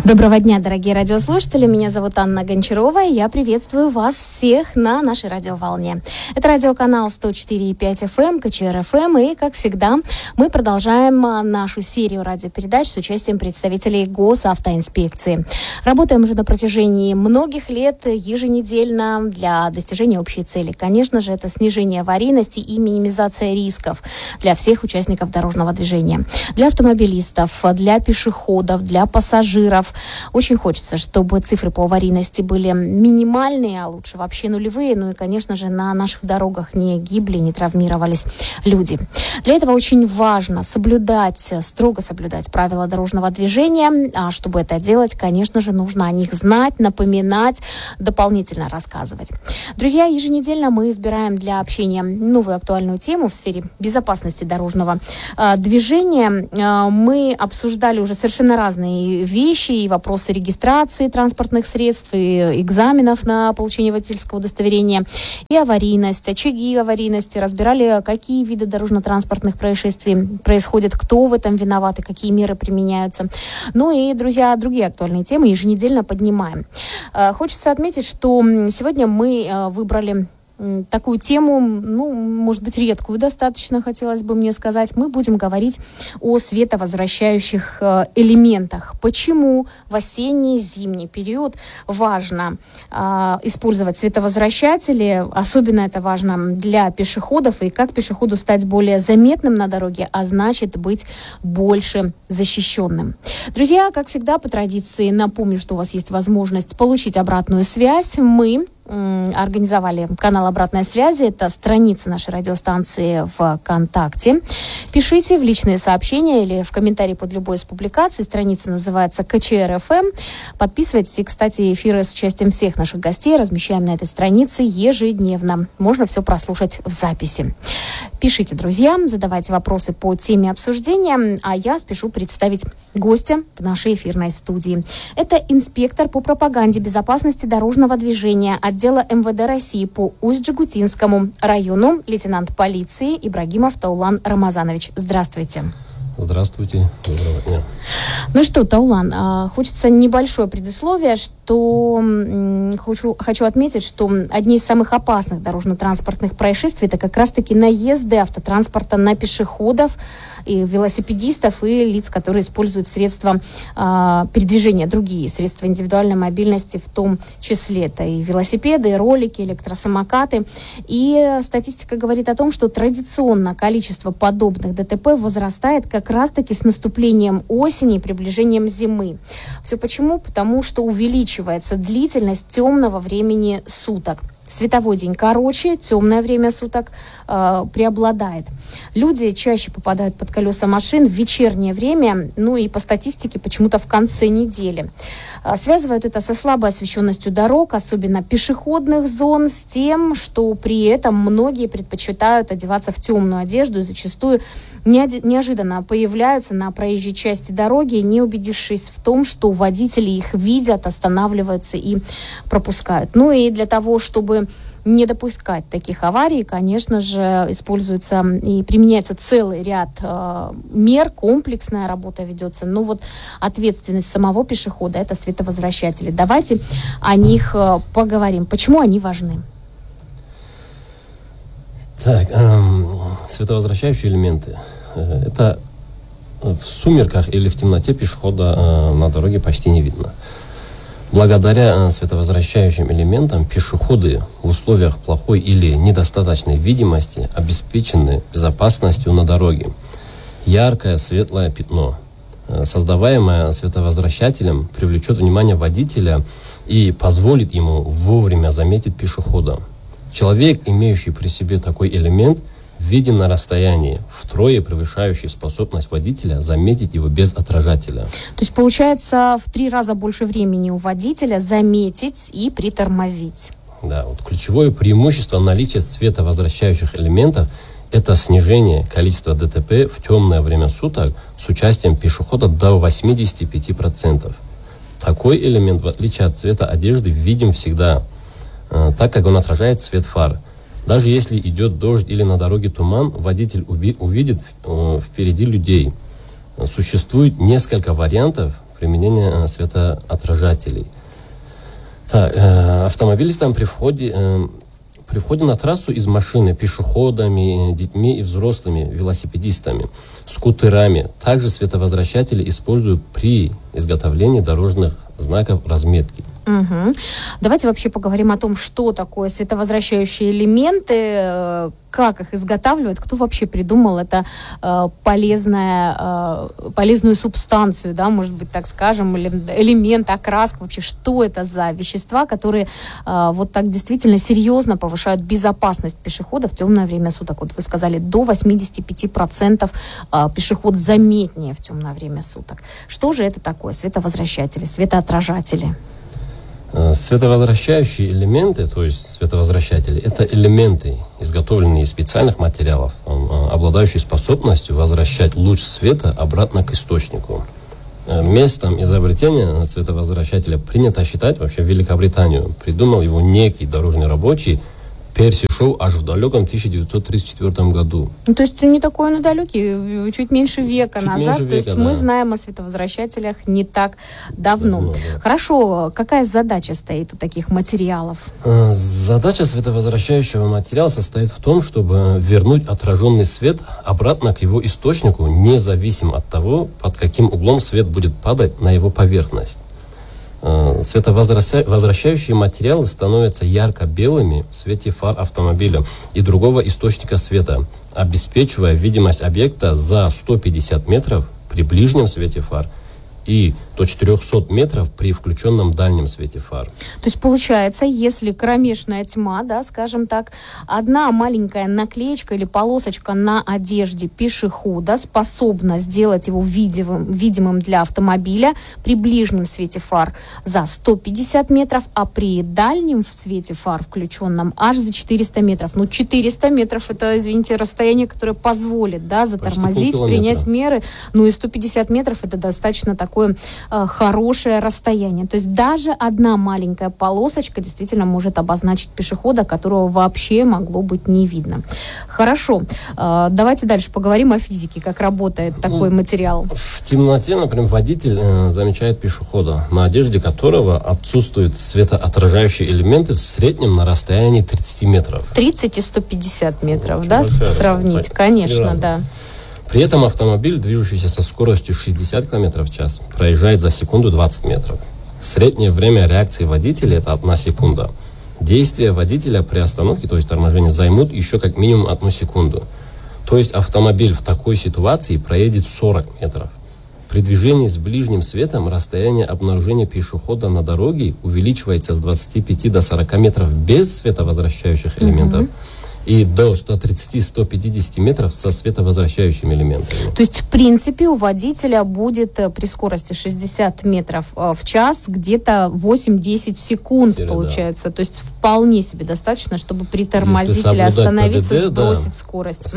Доброго дня, дорогие радиослушатели. Меня зовут Анна Гончарова, и я приветствую вас всех на нашей радиоволне. Это радиоканал 104,5 FM, КЧР ФМ, и, как всегда, мы продолжаем нашу серию радиопередач с участием представителей Госавтоинспекции. Работаем уже на протяжении многих лет, еженедельно, для достижения общей цели. Конечно же, это снижение аварийности и минимизация рисков для всех участников дорожного движения. Для автомобилистов, для пешеходов, для пассажиров. Очень хочется, чтобы цифры по аварийности были минимальные, а лучше вообще нулевые. Ну и, конечно же, на наших дорогах не гибли, не травмировались люди. Для этого очень важно строго соблюдать правила дорожного движения. А чтобы это делать, конечно же, нужно о них знать, напоминать, дополнительно рассказывать. Друзья, еженедельно мы избираем для общения новую актуальную тему в сфере безопасности дорожного движения. Мы обсуждали уже совершенно разные вещи и вопросы регистрации транспортных средств, и экзаменов на получение водительского удостоверения, и аварийность, очаги аварийности. Разбирали, какие виды дорожно-транспортных происшествий происходят, кто в этом виноват и какие меры применяются. Ну и, друзья, другие актуальные темы еженедельно поднимаем. Хочется отметить, что сегодня мы выбрали такую тему, может быть, редкую достаточно, хотелось бы мне сказать. Мы будем говорить о световозвращающих элементах. Почему в осенний, зимний период важно использовать световозвращатели? Особенно это важно для пешеходов, и как пешеходу стать более заметным на дороге, а значит быть больше защищенным. Друзья, как всегда, по традиции напомню, что у вас есть возможность получить обратную связь. Мы организовали канал обратной связи. Это страница нашей радиостанции ВКонтакте. Пишите в личные сообщения или в комментарии под любой из публикаций. Страница называется КЧР ФМ. Подписывайтесь. И, кстати, эфиры с участием всех наших гостей размещаем на этой странице ежедневно. Можно все прослушать в записи. Пишите, друзья, задавайте вопросы по теме обсуждения, а я спешу представить гостя в нашей эфирной студии. Это инспектор по пропаганде безопасности дорожного движения отдела МВД России по Усть-Джегутинскому району, лейтенант полиции Ибрагимов Таулан Рамазанович. Здравствуйте. Здравствуйте, доброго дня. Ну что, Таулан, хочется небольшое предисловие, что хочу отметить, что одни из самых опасных дорожно-транспортных происшествий это как раз-таки наезды автотранспорта на пешеходов, и велосипедистов, и лиц, которые используют средства передвижения, другие средства индивидуальной мобильности, в том числе это и велосипеды, и ролики, электросамокаты. И статистика говорит о том, что традиционно количество подобных ДТП возрастает как раз-таки с наступлением осени и приближением зимы. Все почему? Потому что увеличивается длительность темного времени суток. Световой день короче, темное время суток преобладает. Люди чаще попадают под колеса машин в вечернее время, и по статистике почему-то в конце недели. Связывают это со слабой освещенностью дорог, особенно пешеходных зон, с тем, что при этом многие предпочитают одеваться в темную одежду и зачастую неожиданно появляются на проезжей части дороги, не убедившись в том, что водители их видят, останавливаются и пропускают. И для того, чтобы не допускать таких аварий, конечно же, используется и применяется целый ряд мер, комплексная работа ведется. Ответственность самого пешехода – это световозвращатели. Давайте о них поговорим. Почему они важны? Так, световозвращающие элементы. Это в сумерках или в темноте пешехода на дороге почти не видно. Благодаря световозвращающим элементам пешеходы в условиях плохой или недостаточной видимости обеспечены безопасностью на дороге. Яркое светлое пятно, создаваемое световозвращателем, привлечет внимание водителя и позволит ему вовремя заметить пешехода. Человек, имеющий при себе такой элемент, виден на расстоянии, втрое превышающий способность водителя заметить его без отражателя. То есть, получается, в 3 раза больше времени у водителя заметить и притормозить. Да, ключевое преимущество наличия световозвращающих элементов – это снижение количества ДТП в темное время суток с участием пешехода до 85%. Такой элемент, в отличие от цвета одежды, видим всегда, так как он отражает свет фар. Даже если идет дождь или на дороге туман, водитель увидит впереди людей. Существует несколько вариантов применение светоотражателей. Так, автомобилистам при входе на трассу из машины пешеходами, детьми и взрослыми, велосипедистами, скутерами. Также световозвращатели используют при изготовлении дорожных знаков разметки. Угу. Давайте вообще поговорим о том, что такое световозвращающие элементы, как их изготавливают, кто вообще придумал это полезную субстанцию, да, может быть, так скажем, элемент, окраска, вообще, что это за вещества, которые вот так действительно серьезно повышают безопасность пешехода в темное время суток. Вот вы сказали, до 85% пешеход заметнее в темное время суток. Что же это такое? Световозвращатели, светоотражатели. Световозвращающие элементы, то есть световозвращатели, это элементы, изготовленные из специальных материалов, обладающие способностью возвращать луч света обратно к источнику. Местом изобретения световозвращателя принято считать вообще Великобританию. Придумал его некий дорожный рабочий Перси Шоу аж в далеком 1934 году. Ну, то есть не такой он и далекий, чуть меньше века назад. То есть мы знаем о световозвращателях не так давно. Да. Хорошо, какая задача стоит у таких материалов? Задача световозвращающего материала состоит в том, чтобы вернуть отраженный свет обратно к его источнику, независимо от того, под каким углом свет будет падать на его поверхность. Световозвращающие материалы становятся ярко-белыми в свете фар автомобиля и другого источника света, обеспечивая видимость объекта за 150 метров при ближнем свете фар и до 400 метров при включенном дальнем свете фар. То есть получается, если кромешная тьма, да, скажем так, одна маленькая наклеечка или полосочка на одежде пешехода способна сделать его видимым для автомобиля при ближнем свете фар за 150 метров, а при дальнем свете фар включенном аж за 400 метров. Ну, 400 метров это, извините, расстояние, которое позволит, да, затормозить, принять меры. Ну и 150 метров это достаточно такое хорошее расстояние. То есть даже одна маленькая полосочка действительно может обозначить пешехода, которого вообще могло быть не видно. Хорошо. Давайте дальше поговорим о физике, как работает такой материал. В темноте, например, водитель замечает пешехода, на одежде которого отсутствуют светоотражающие элементы в среднем на расстоянии 30 метров. 30 и 150 метров, очень да? Сравнить, конечно, да. При этом автомобиль, движущийся со скоростью 60 км в час, проезжает за секунду 20 метров. Среднее время реакции водителя – это 1 секунда. Действия водителя при остановке, то есть торможении, займут еще как минимум 1 секунду. То есть автомобиль в такой ситуации проедет 40 метров. При движении с ближним светом расстояние обнаружения пешехода на дороге увеличивается с 25 до 40 метров без световозвращающих элементов. И до 130-150 метров со световозвращающими элементами. То есть, в принципе, у водителя будет при скорости 60 метров в час где-то 8-10 секунд, получается. Да. То есть, вполне себе достаточно, чтобы притормозить или остановиться, ПДД, сбросить скорость.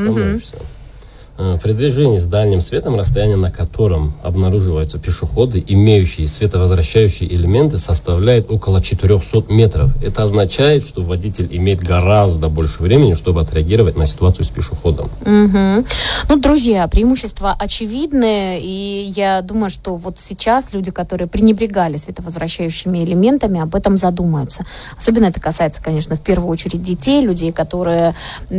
При движении с дальним светом, расстояние на котором обнаруживаются пешеходы, имеющие световозвращающие элементы, составляет около 400 метров. Это означает, что водитель имеет гораздо больше времени, чтобы отреагировать на ситуацию с пешеходом. Ну, друзья, преимущества очевидны, и я думаю, что вот сейчас люди, которые пренебрегали световозвращающими элементами, об этом задумаются. Особенно это касается, конечно, в первую очередь детей, людей, которые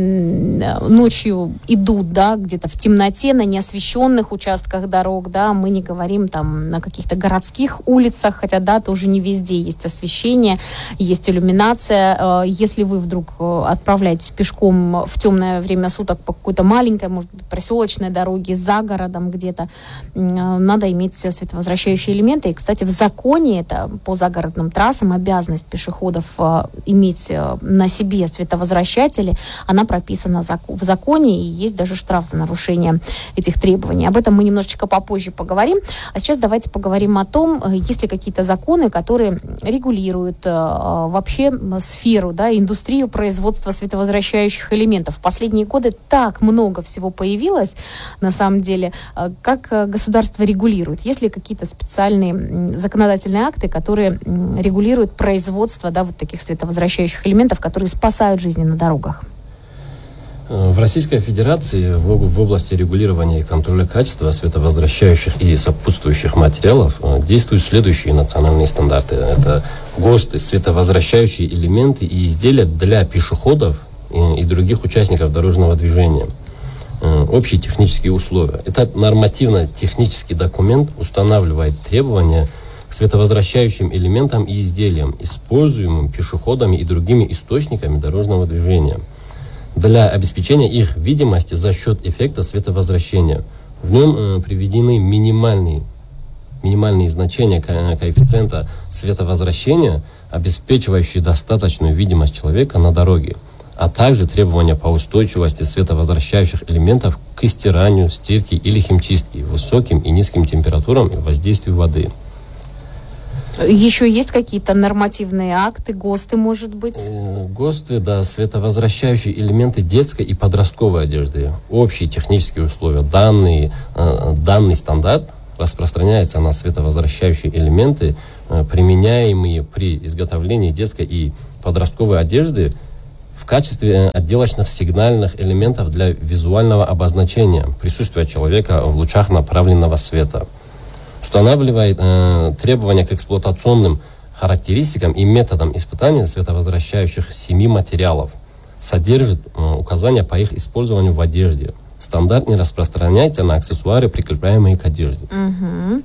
ночью идут, да, где-то в темноте, на неосвещенных участках дорог, да, мы не говорим там на каких-то городских улицах, хотя, да, тоже не везде есть освещение, есть иллюминация. Если вы вдруг отправляетесь пешком в темное время суток по какой-то маленькой, может быть, проселочной дороге, за городом где-то, надо иметь световозвращающие элементы. И, кстати, в законе, это по загородным трассам, обязанность пешеходов иметь на себе световозвращатели, она прописана в законе, и есть даже штраф за нарушение этих требований. Об этом мы немножечко попозже поговорим. А сейчас давайте поговорим о том, есть ли какие-то законы, которые регулируют вообще сферу, да, индустрию производства световозвращающих элементов. В последние годы так много всего появилось, на самом деле. Как государство регулирует? Есть ли какие-то специальные законодательные акты, которые регулируют производство, да, вот таких световозвращающих элементов, которые спасают жизни на дорогах? В Российской Федерации в области регулирования и контроля качества световозвращающих и сопутствующих материалов действуют следующие национальные стандарты. Это ГОСТы, световозвращающие элементы и изделия для пешеходов и других участников дорожного движения. Общие технические условия. Этот нормативно-технический документ устанавливает требования к световозвращающим элементам и изделиям, используемым пешеходами и другими источниками дорожного движения, для обеспечения их видимости за счет эффекта световозвращения. В нем приведены минимальные значения коэффициента световозвращения, обеспечивающие достаточную видимость человека на дороге, а также требования по устойчивости световозвращающих элементов к стиранию, стирке или химчистке, высоким и низким температурам и воздействию воды. Еще есть какие-то нормативные акты, ГОСТы, может быть? ГОСТы, да, световозвращающие элементы детской и подростковой одежды. Общие технические условия. Данный стандарт распространяется на световозвращающие элементы, применяемые при изготовлении детской и подростковой одежды в качестве отделочных сигнальных элементов для визуального обозначения присутствия человека в лучах направленного света. Устанавливает требования к эксплуатационным характеристикам и методам испытания световозвращающих 7 материалов. Содержит указания по их использованию в одежде. Стандарт не распространяется на аксессуары, прикрепляемые к одежде. Угу.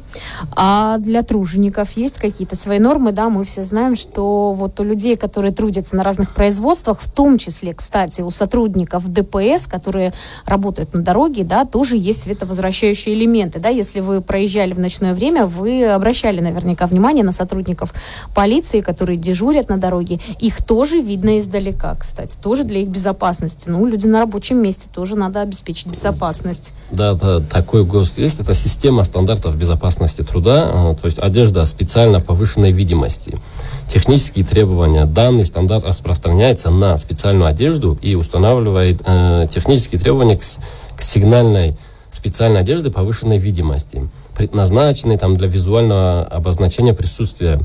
А для тружеников есть какие-то свои нормы? Да, мы все знаем, что вот у людей, которые трудятся на разных производствах, в том числе, кстати, у сотрудников ДПС, которые работают на дороге, да, тоже есть световозвращающие элементы. Да? Если вы проезжали в ночное время, вы обращали наверняка внимание на сотрудников полиции, которые дежурят на дороге. Их тоже видно издалека, кстати, тоже для их безопасности. Ну, люди на рабочем месте тоже надо обеспечить безопасность. Да, такой ГОСТ есть. Это система стандартов безопасности труда, то есть одежда специально повышенной видимости. Технические требования. Данный стандарт распространяется на специальную одежду и устанавливает технические требования к сигнальной специальной одежды повышенной видимости, предназначенной для визуального обозначения присутствия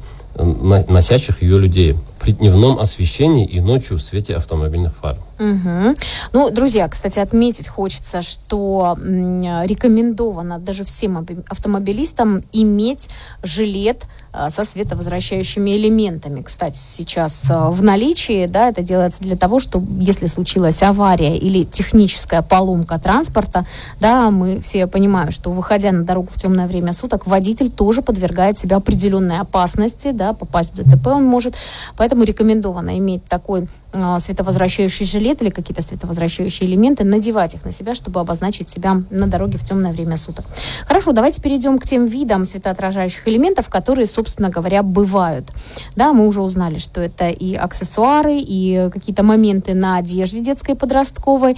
носящих ее людей при дневном освещении и ночью в свете автомобильных фар. Угу. Ну, друзья, кстати, отметить хочется, что рекомендовано даже всем автомобилистам иметь жилет со световозвращающими элементами. Кстати, сейчас в наличии, да, это делается для того, чтобы, если случилась авария или техническая поломка транспорта, да, мы все понимаем, что, выходя на дорогу в темное время суток, водитель тоже подвергает себя определенной опасности, да, попасть в ДТП он может, поэтому рекомендовано иметь такой световозвращающий жилет или какие-то световозвращающие элементы, надевать их на себя, чтобы обозначить себя на дороге в темное время суток. Хорошо, давайте перейдем к тем видам светоотражающих элементов, которые, собственно говоря, бывают. Да, мы уже узнали, что это и аксессуары, и какие-то моменты на одежде детской и подростковой,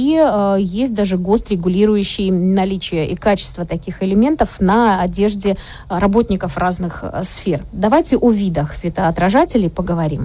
и есть даже ГОСТ, регулирующий наличие и качество таких элементов на одежде работников разных сфер. Давайте о видах светоотражателей поговорим.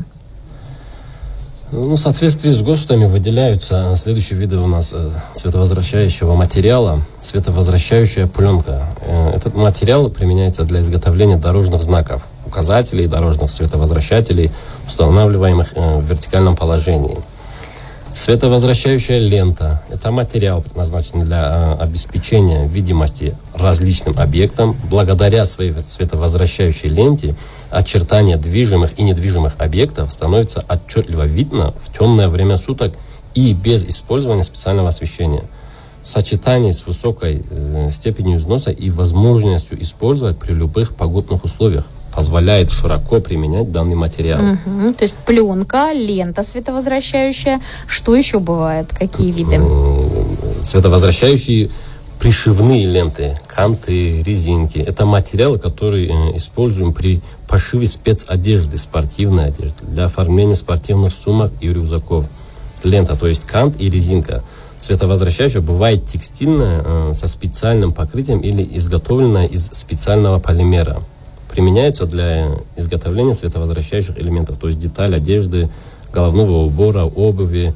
В соответствии с ГОСТами выделяются следующие виды у нас световозвращающего материала. Световозвращающая пленка. Этот материал применяется для изготовления дорожных знаков, указателей, дорожных световозвращателей, устанавливаемых в вертикальном положении. Световозвращающая лента. Это материал, предназначенный для обеспечения видимости различным объектам. Благодаря своей световозвращающей ленте очертания движимых и недвижимых объектов становится отчетливо видно в темное время суток и без использования специального освещения. В сочетании с высокой степенью износа и возможностью использовать при любых погодных условиях позволяет широко применять данный материал. Угу. То есть пленка, лента световозвращающая. Что еще бывает? Какие виды? Световозвращающие пришивные ленты, канты, резинки. Это материалы, которые используем при пошиве спецодежды, спортивной одежды, для оформления спортивных сумок и рюкзаков. Лента, то есть кант и резинка. Световозвращающая бывает текстильная со специальным покрытием или изготовленная из специального полимера. Применяются для изготовления световозвращающих элементов, то есть деталь одежды, головного убора, обуви,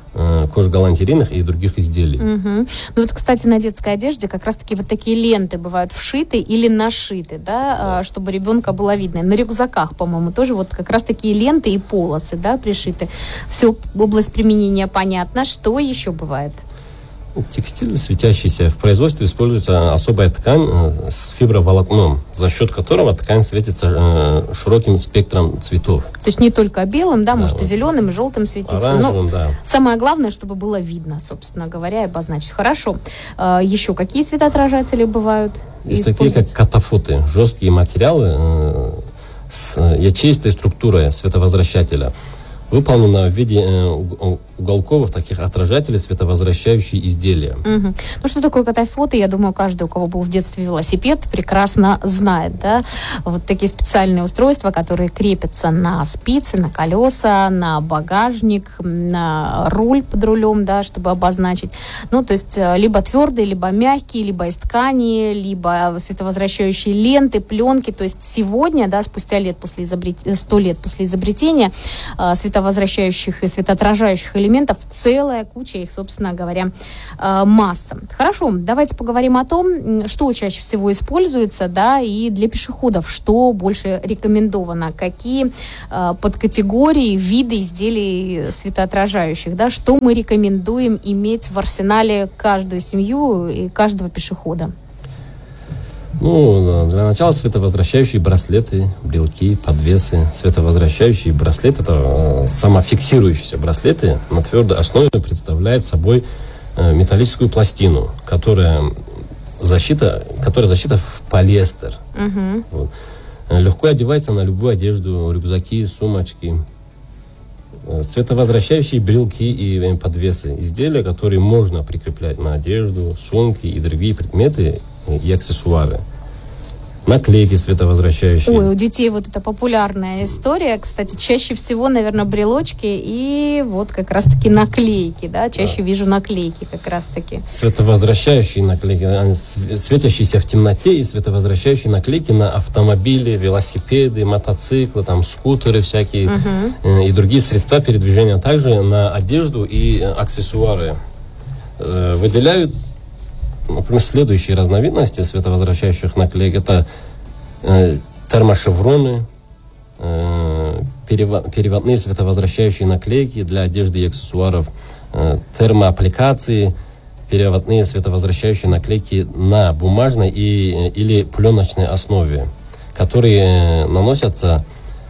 кожгалантерейных и других изделий. Ну вот, кстати, на детской одежде как раз-таки вот такие ленты бывают вшиты или нашиты, да, чтобы ребенка было видно. На рюкзаках, по-моему, тоже вот как раз такие ленты и полосы, да, пришиты. Все, область применения понятна. Что еще бывает? Текстиль светящийся. В производстве используется особая ткань с фиброволокном, за счет которого ткань светится широким спектром цветов. То есть не только белым, да, может и зеленым, и желтым светиться. Оранжевым, но самое главное, чтобы было видно, собственно говоря, и обозначить. Хорошо. Еще какие светоотражатели бывают? Есть такие, как катафоты, жесткие материалы с ячеистой структурой световозвращателя. Выполнено в виде уголковых таких отражателей световозвращающие изделия. Ну, что такое катафоты? Я думаю, каждый, у кого был в детстве велосипед, прекрасно знает, да? Вот такие специальные устройства, которые крепятся на спицы, на колеса, на багажник, на руль под рулем, да, чтобы обозначить. Ну, то есть, либо твердые, либо мягкие, либо из ткани, либо световозвращающие ленты, пленки. То есть, сегодня, да, спустя 100 лет после изобретения световозвращающих и светоотражающих элементов, целая куча их, собственно говоря, масса. Хорошо, давайте поговорим о том, что чаще всего используется, да, и для пешеходов, что больше рекомендовано, какие подкатегории, виды изделий светоотражающих, да, что мы рекомендуем иметь в арсенале каждую семью и каждого пешехода. Ну, для начала световозвращающие браслеты, брелки, подвесы. Световозвращающие браслеты, это самофиксирующиеся браслеты на твердой основе представляют собой металлическую пластину, которая защита в полиэстер. Вот. Легко одевается на любую одежду, рюкзаки, сумочки. Световозвращающие брелки и подвесы. Изделия, которые можно прикреплять на одежду, сумки и другие предметы и аксессуары. Наклейки световозвращающие. Ой, у детей вот это популярная история. Кстати, чаще всего, наверное, брелочки и вот как раз-таки наклейки, да? Чаще вижу наклейки как раз-таки. Световозвращающие наклейки, светящиеся в темноте, и световозвращающие наклейки на автомобили, велосипеды, мотоциклы, там, скутеры всякие и другие средства передвижения. Также на одежду и аксессуары выделяют, например, следующие разновидности световозвращающих наклеек. Это термошевроны, переводные световозвращающие наклейки для одежды и аксессуаров, термоаппликации, переводные световозвращающие наклейки на бумажной или пленочной основе, которые наносятся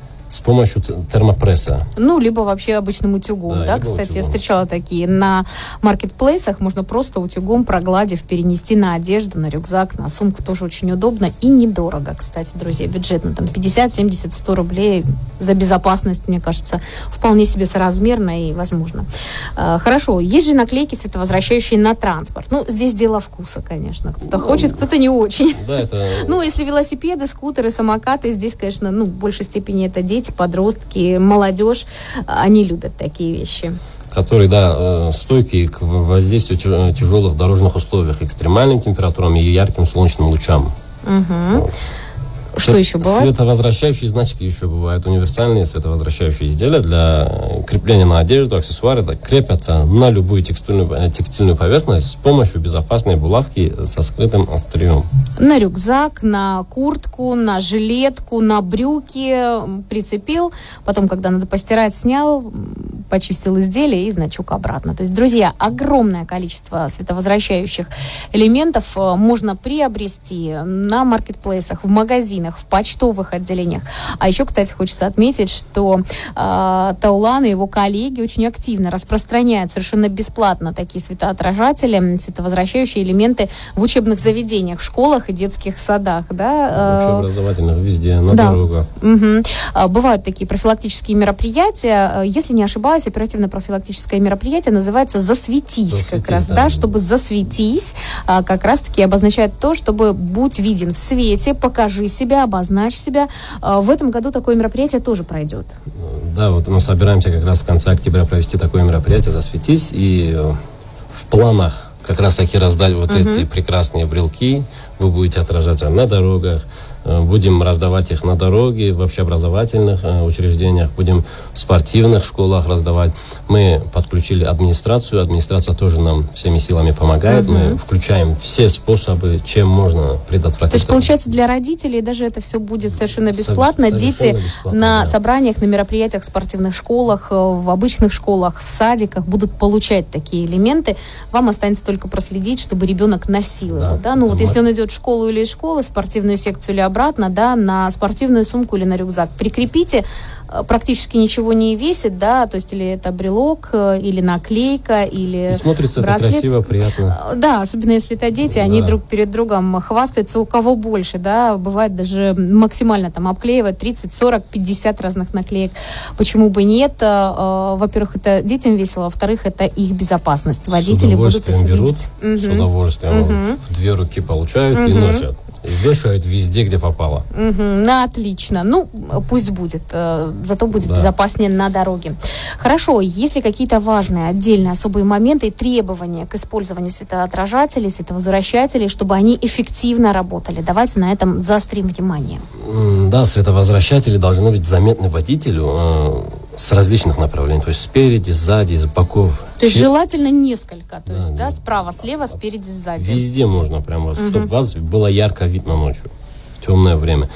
с помощью термопресса. Ну, либо вообще обычным утюгом, да? Кстати, утюгом. Я встречала такие на маркетплейсах, можно просто утюгом, прогладив, перенести на одежду, на рюкзак, на сумку, тоже очень удобно и недорого, кстати, друзья, бюджетно, там 50, 70, 100 рублей за безопасность, мне кажется, вполне себе соразмерно и возможно. Хорошо, есть же наклейки световозвращающие на транспорт. Ну, здесь дело вкуса, конечно. Кто-то хочет, кто-то не очень. Да, это... Ну, если велосипеды, скутеры, самокаты, здесь, конечно, ну, в большей степени это дети, подростки, молодежь, они любят такие вещи. Которые, да, стойкие к воздействию тяжелых дорожных условиях, экстремальным температурам и ярким солнечным лучам. Вот. Что еще бывает? Световозвращающие значки еще бывают. Универсальные световозвращающие изделия для крепления на одежду, аксессуары крепятся на любую текстильную поверхность с помощью безопасной булавки со скрытым острием. На рюкзак, на куртку, на жилетку, на брюки прицепил. Потом, когда надо постирать, снял, почистил изделие и значок обратно. То есть, друзья, огромное количество световозвращающих элементов можно приобрести на маркетплейсах, в магазинах, в почтовых отделениях. А еще, кстати, хочется отметить, что Таулан и его коллеги очень активно распространяют совершенно бесплатно такие светоотражатели, световозвращающие элементы в учебных заведениях, в школах и детских садах. Да? Общеобразовательных везде, на дорогах. Бывают такие профилактические мероприятия. Если не ошибаюсь, оперативно-профилактическое мероприятие называется «Засветись», как раз, да, чтобы «засветись» как раз-таки обозначает то, чтобы будь виден в свете, покажи себя, обозначь себя. В этом году такое мероприятие тоже пройдет. Да, вот мы собираемся как раз в конце октября провести такое мероприятие «Засветись», и в планах как раз таки раздать вот эти прекрасные брелки, вы будете отражаться на дорогах, будем раздавать их на дороге, в общеобразовательных учреждениях, будем в спортивных школах раздавать. Мы подключили администрацию, администрация тоже нам всеми силами помогает, мы включаем все способы, чем можно предотвратить. То есть, получается, для родителей даже это все будет совершенно бесплатно. Совершенно Дети бесплатно, на да. собраниях, на мероприятиях в спортивных школах, в обычных школах, в садиках будут получать такие элементы. Вам останется только проследить, чтобы ребенок носил его. Да? Ну вот если он идет в школу или из школы, спортивную секцию или обратно, да, на спортивную сумку или на рюкзак прикрепите, практически ничего не весит, да, то есть или это брелок, или наклейка, или и смотрится браслет. Это красиво, приятно. Да, особенно если это дети, Да. они друг перед другом хвастаются, у кого больше, да, бывает даже максимально там обклеивают 30, 40, 50 разных наклеек. Почему бы нет? Во-первых, это детям весело, во-вторых, это их безопасность. Водители будут их берут, видеть. с удовольствием в 2 руки получают и носят. И вешают везде, где попало. Ну, отлично. Ну, пусть будет. Зато будет безопаснее на дороге. Хорошо. Есть ли какие-то важные, отдельные, особые моменты и требования к использованию светоотражателей, световозвращателей, чтобы они эффективно работали? Давайте на этом заострим внимание. Да, световозвращатели должны быть заметны водителю с различных направлений. То есть спереди, сзади, с боков. То есть желательно несколько. То есть, да, справа, слева, спереди, сзади. Везде можно прямо, чтобы вас было ярко видно ночью, в темное время.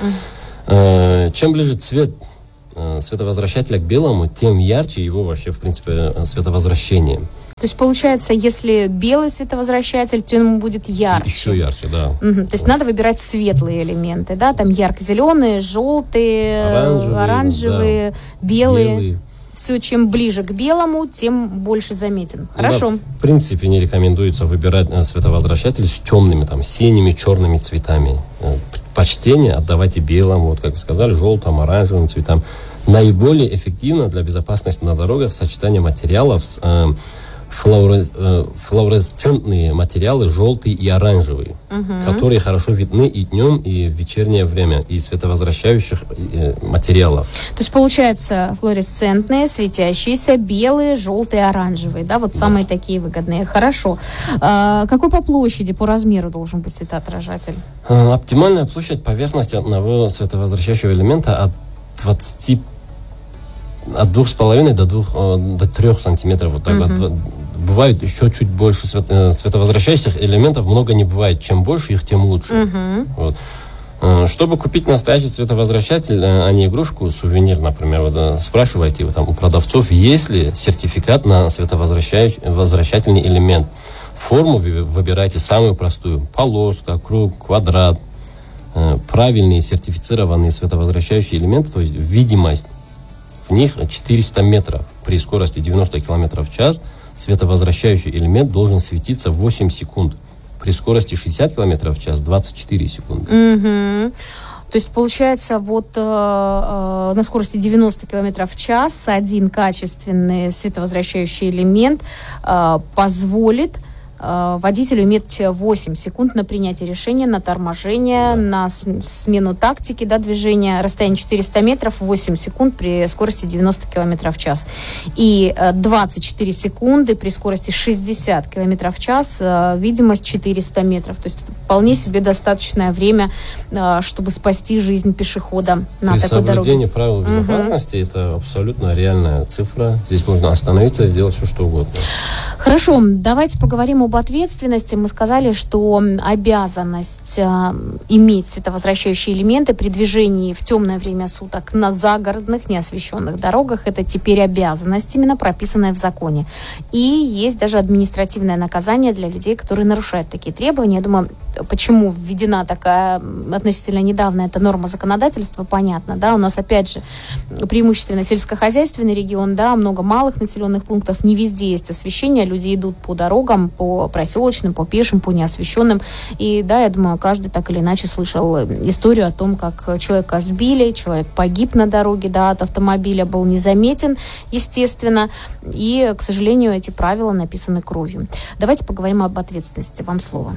Чем ближе цвет световозвращателя к белому, тем ярче его вообще, в принципе, световозвращение. То есть, получается, если белый световозвращатель, то ему будет ярче. Еще ярче, да. То есть надо выбирать светлые элементы, да, там ярко-зеленые, желтые, оранжевые, да. белые. Все, чем ближе к белому, тем больше заметен. Хорошо. Да, в принципе, не рекомендуется выбирать световозвращатель с темными, там, синими, черными цветами. Предпочтение отдавайте белому, вот как вы сказали, желтым, оранжевым цветам. Наиболее эффективно для безопасности на дорогах сочетание материалов с флуоресцентные материалы, желтые и оранжевые, которые хорошо видны и днем, и в вечернее время, и световозвращающих материалов. То есть, получается, флуоресцентные, светящиеся, белые, желтые, оранжевые, да, вот самые такие выгодные. Хорошо. Какой по площади, по размеру должен быть светоотражатель? Оптимальная площадь поверхности одного световозвращающего элемента от 2,5 до 3 сантиметров. Вот так вот. Бывает еще чуть больше световозвращающих элементов, много не бывает. Чем больше их, тем лучше. Вот. Чтобы купить настоящий световозвращатель, а не игрушку, сувенир, например, вот, спрашивайте там, у продавцов, есть ли сертификат на световозвращательный элемент. Форму выбирайте самую простую. Полоска, круг, квадрат. Правильные сертифицированные световозвращающие элементы, то есть видимость в них 400 метров. При скорости 90 км в час световозвращающий элемент должен светиться 8 секунд. При скорости 60 км в час 24 секунды. То есть, получается, вот на скорости 90 км в час один качественный световозвращающий элемент позволит водителю иметь 8 секунд на принятие решения, на торможение, на смену тактики, да, движения. Расстояние 400 метров, 8 секунд при скорости 90 км в час. И 24 секунды при скорости 60 км в час, видимость 400 метров. То есть вполне себе достаточное время, чтобы спасти жизнь пешехода на такой дороге. При соблюдении правил безопасности это абсолютно реальная цифра. Здесь можно остановиться и сделать все, что угодно. Хорошо, давайте поговорим об ответственности. Мы сказали, что обязанность иметь световозвращающие элементы при движении в темное время суток на загородных, неосвещенных дорогах, это теперь обязанность, именно прописанная в законе. И есть даже административное наказание для людей, которые нарушают такие требования. Я думаю, почему введена такая относительно недавно эта норма законодательства, понятно, да, у нас опять же преимущественно сельскохозяйственный регион, да, много малых населенных пунктов, не везде есть освещение, люди идут по дорогам, по проселочным, по пешим, по неосвещенным, и да, я думаю, каждый так или иначе слышал историю о том, как человека сбили, человек погиб на дороге, да, от автомобиля, был незаметен, естественно, и, к сожалению, эти правила написаны кровью. Давайте поговорим об ответственности. Вам слово.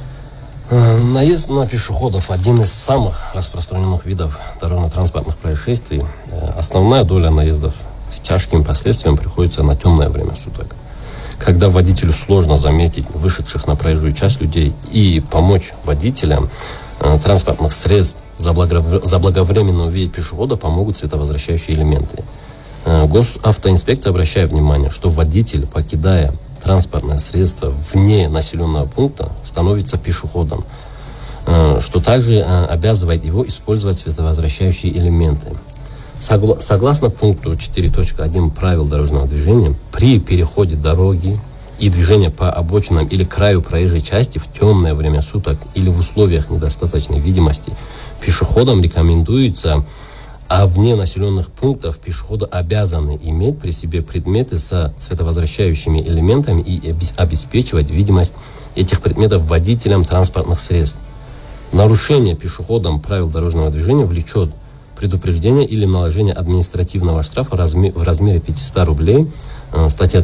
Наезд на пешеходов – один из самых распространенных видов дорожно-транспортных происшествий. Основная доля наездов с тяжким последствием приходится на темное время суток. когда водителю сложно заметить вышедших на проезжую часть людей, и помочь водителям транспортных средств заблаговременно увидеть пешехода помогут световозвращающие элементы. Госавтоинспекция обращает внимание, что водитель, покидая транспортное средство вне населенного пункта, становится пешеходом, что также обязывает его использовать световозвращающие элементы. Согласно пункту 4.1 правил дорожного движения, при переходе дороги и движении по обочинам или краю проезжей части в темное время суток или в условиях недостаточной видимости пешеходам рекомендуется, а вне населенных пунктов пешеходы обязаны иметь при себе предметы со световозвращающими элементами и обеспечивать видимость этих предметов водителям транспортных средств. Нарушение пешеходам правил дорожного движения влечет предупреждение или наложение административного штрафа в размере 500 рублей, статья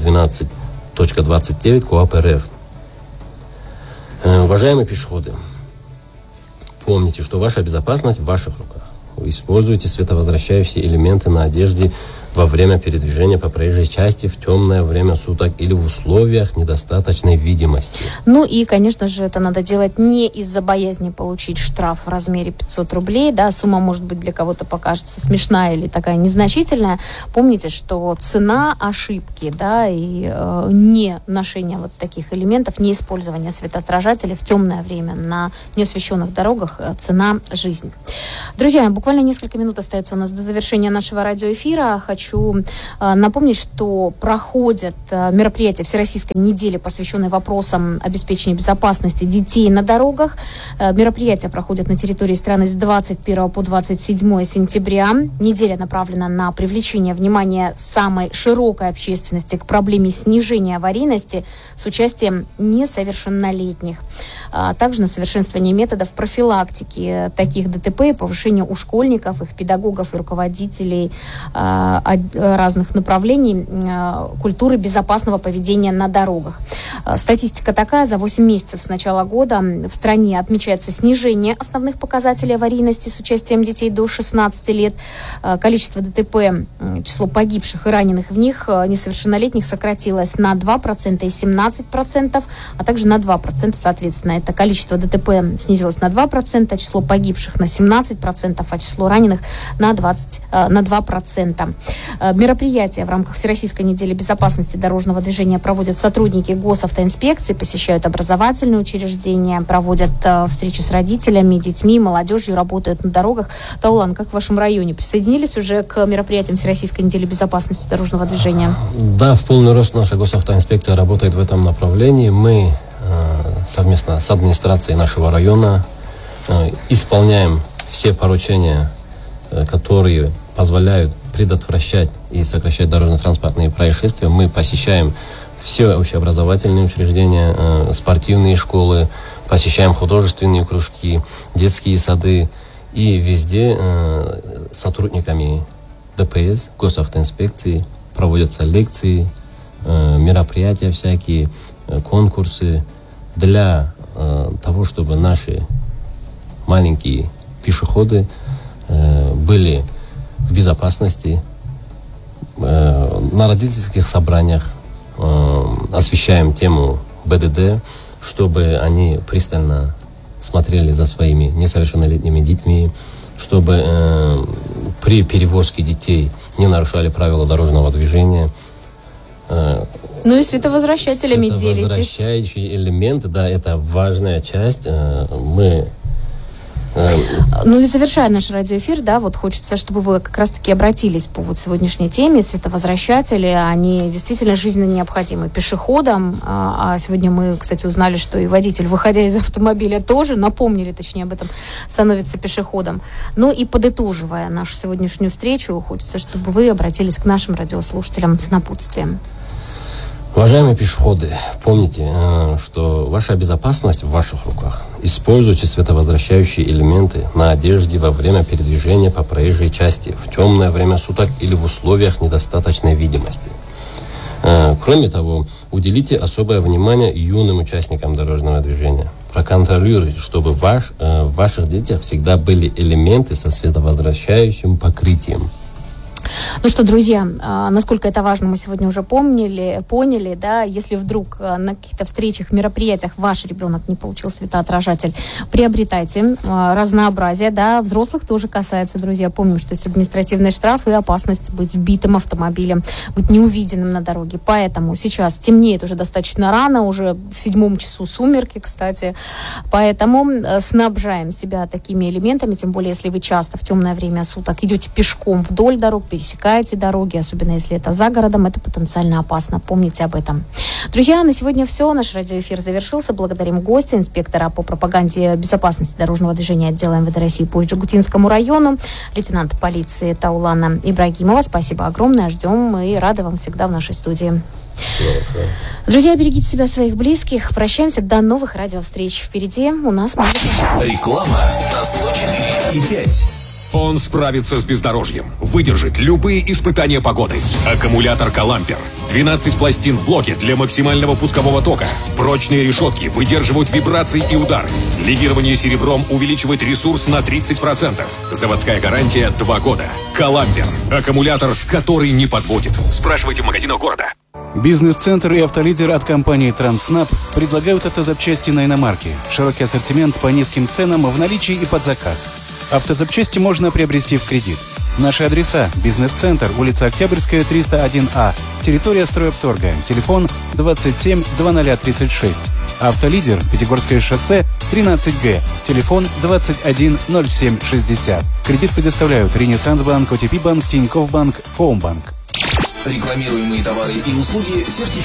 12.29 КоАП РФ. Уважаемые пешеходы, помните, что ваша безопасность в ваших руках. Используйте световозвращающие элементы на одежде во время передвижения по проезжей части в темное время суток или в условиях недостаточной видимости. Ну и, конечно же, это надо делать не из-за боязни получить штраф в размере 500 рублей. Да, сумма, может быть, для кого-то покажется смешная или такая незначительная. Помните, что цена ошибки, да, и не ношение вот таких элементов, не использование светоотражателей в темное время на неосвещенных дорогах цена жизни. Друзья, буквально несколько минут остается у нас до завершения нашего радиоэфира. Хочу напомнить, что проходят мероприятия Всероссийской недели, посвященные вопросам обеспечения безопасности детей на дорогах. Мероприятия проходят на территории страны с 21 по 27 сентября. Неделя направлена на привлечение внимания самой широкой общественности к проблеме снижения аварийности с участием несовершеннолетних, а также на совершенствование методов профилактики таких ДТП и повышение у школьников, их педагогов и руководителей разных направлений культуры безопасного поведения на дорогах. Статистика такая: за 8 месяцев с начала года в стране отмечается снижение основных показателей аварийности с участием детей до 16 лет. Количество ДТП, число погибших и раненых в них несовершеннолетних сократилось на 2% и 17%, а также на 2%, соответственно. Это количество ДТП снизилось на 2%, число погибших на 17%, а число раненых на 2%. Мероприятия в рамках Всероссийской недели безопасности дорожного движения проводят сотрудники госавтоинспекции, посещают образовательные учреждения, проводят встречи с родителями, детьми, молодежью, работают на дорогах. Таулан, как в вашем районе? Присоединились уже к мероприятиям Всероссийской недели безопасности дорожного движения? Да, в полный рост наша госавтоинспекция работает в этом направлении. Мы совместно с администрацией нашего района исполняем все поручения, которые позволяют предотвращать и сокращать дорожно-транспортные происшествия. Мы посещаем все общеобразовательные учреждения, спортивные школы, посещаем художественные кружки, детские сады. И везде сотрудниками ДПС, госавтоинспекции проводятся лекции, мероприятия всякие, конкурсы для того, чтобы наши маленькие пешеходы были в безопасности. На родительских собраниях освещаем тему БДД, чтобы они пристально смотрели за своими несовершеннолетними детьми, чтобы при перевозке детей не нарушали правила дорожного движения. Ну и световозвращателями делитесь. Световозвращающие элементы, да, это важная часть. Ну и завершая наш радиоэфир, да, вот хочется, чтобы вы как раз-таки обратились по вот сегодняшней теме. Световозвращатели, они действительно жизненно необходимы пешеходам. А сегодня мы, кстати, узнали, что и водитель, выходя из автомобиля, тоже, напомнили, точнее, об этом, становится пешеходом. Ну и подытоживая нашу сегодняшнюю встречу, хочется, чтобы вы обратились к нашим радиослушателям с напутствием. Уважаемые пешеходы, помните, что ваша безопасность в ваших руках. Используйте световозвращающие элементы на одежде во время передвижения по проезжей части в темное время суток или в условиях недостаточной видимости. Кроме того, уделите особое внимание юным участникам дорожного движения. Проконтролируйте, чтобы в ваших детях всегда были элементы со световозвращающим покрытием. Ну что, друзья, насколько это важно, мы сегодня уже поняли, да, если вдруг на каких-то встречах, мероприятиях ваш ребенок не получил светоотражатель, приобретайте разнообразие, да, взрослых тоже касается, друзья. Помним, что есть административный штраф и опасность быть сбитым автомобилем, быть неувиденным на дороге. Поэтому сейчас темнеет уже достаточно рано, уже в 7 часу сумерки, кстати. Поэтому снабжаем себя такими элементами, тем более, если вы часто в темное время суток идете пешком вдоль дорог, пересекаете дороги, особенно если это за городом, это потенциально опасно. Помните об этом. Друзья, на сегодня все. Наш радиоэфир завершился. Благодарим гостя, инспектора по пропаганде безопасности дорожного движения отдела МВД России по Джигутинскому району, лейтенанта полиции Таулана Ибрагимова. Спасибо огромное. Ждем и рады вам всегда в нашей студии. Спасибо большое. Друзья, берегите себя, своих близких. Прощаемся. До новых радиовстреч. Впереди у нас музыка. Реклама на 104,5. Он справится с бездорожьем, выдержит любые испытания погоды. Аккумулятор «Калампер». 12 пластин в блоке для максимального пускового тока. Прочные решетки выдерживают вибрации и удары. Легирование серебром увеличивает ресурс на 30%. Заводская гарантия 2 года. «Калампер». Аккумулятор, который не подводит. Спрашивайте в магазинах города. Бизнес-центр и автолидер от компании «Транснаб» предлагают автозапчасти на иномарки. Широкий ассортимент по низким ценам в наличии и под заказ. Автозапчасти можно приобрести в кредит. Наши адреса: Бизнес-центр, улица Октябрьская, 301А, территория стройопторга, телефон 27 2036. Автолидер, Пятигорское шоссе, 13Г, телефон 21 07 60. Кредит предоставляют Ренессанс банк, ОТП банк, Тинькофф банк, Хоумбанк. Рекламируемые товары и услуги сертифицированы.